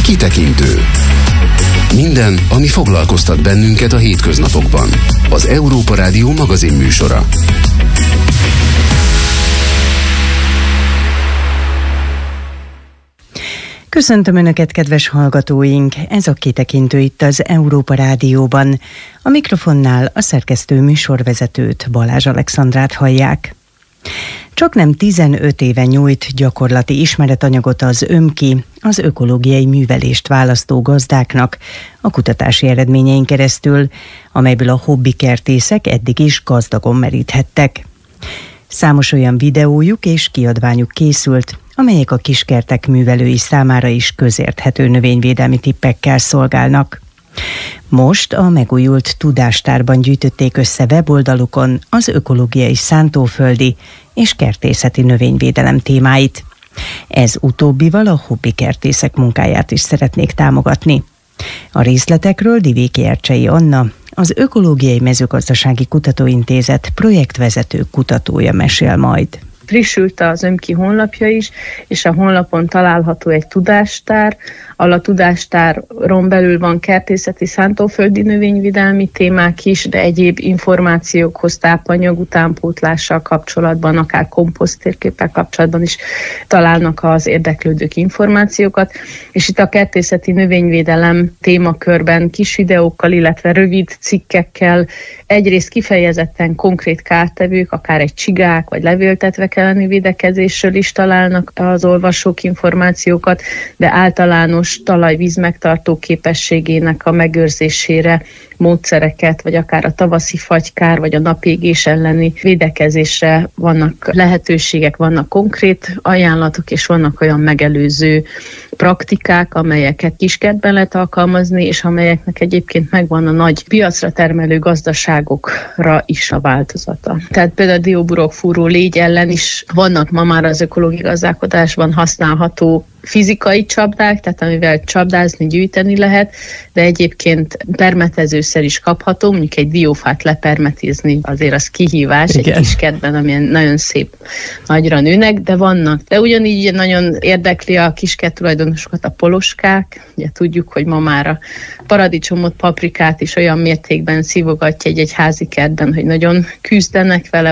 Kitekintő. Minden, ami foglalkoztat bennünket a hétköznapokban. Az Európa Rádió magazin műsora. Köszöntöm Önöket, kedves hallgatóink! Ez a Kitekintő itt az Európa Rádióban. A mikrofonnál a szerkesztő műsorvezetőt, Balázs Alexandrát hallják. Csaknem 15 éve nyújt gyakorlati ismeretanyagot az ÖMKI, az ökológiai művelést választó gazdáknak a kutatási eredményein keresztül, amelyből a hobbikertészek eddig is gazdagon meríthettek. Számos olyan videójuk és kiadványuk készült, amelyek a kiskertek művelői számára is közérthető növényvédelmi tippekkel szolgálnak. Most a megújult tudástárban gyűjtötték össze weboldalukon az ökológiai szántóföldi és kertészeti növényvédelem témáit. Ez utóbbival a hobbikertészek munkáját is szeretnék támogatni. A részletekről Divéki Ercsei Anna, az Ökológiai Mezőgazdasági Kutatóintézet projektvezető kutatója mesél majd. Frissült az ÖMKI honlapja is, és a honlapon található egy tudástár, ahol a tudástáron belül van kertészeti, szántóföldi növényvédelmi témák is, de egyéb információkhoz, tápanyag utánpótlással kapcsolatban, akár komposzttérképpel kapcsolatban is találnak az érdeklődők információkat, és itt a kertészeti növényvédelem témakörben kis videókkal, illetve rövid cikkekkel egyrészt kifejezetten konkrét kártevők, akár egy csigák vagy levéltetvek elleni védekezésről is találnak az olvasók információkat, de általános talajvíz megtartó képességének a megőrzésére módszereket, vagy akár a tavaszi fagykár, vagy a napégés elleni védekezésre vannak lehetőségek, vannak konkrét ajánlatok, és vannak olyan megelőző praktikák, amelyeket kiskertben lehet alkalmazni, és amelyeknek egyébként megvan a nagy piacra termelő gazdaságokra is a változata. Tehát például a dióburokfúró légy ellen is vannak ma már az ökológiai gazdálkodásban használható fizikai csapdák, tehát amivel csapdázni, gyűjteni lehet, de egyébként permetezőszer is kapható, mondjuk egy diófát lepermetizni, azért az kihívás. Igen. Egy kis kertben, amilyen nagyon szép nagyra nőnek, de vannak. De ugyanígy nagyon érdekli a kiskert tulajdonosokat a poloskák, ugye tudjuk, hogy ma már a paradicsomot, paprikát is olyan mértékben szívogatja egy házi kertben, hogy nagyon küzdenek vele,